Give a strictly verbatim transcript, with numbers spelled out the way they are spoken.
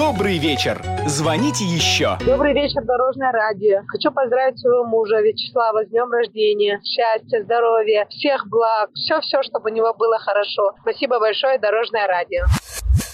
Добрый вечер. Звоните еще. Добрый вечер, Дорожное радио. Хочу поздравить своего мужа Вячеслава с днем рождения. Счастья, здоровья, всех благ. Все-все, чтобы у него было хорошо. Спасибо большое, Дорожное радио.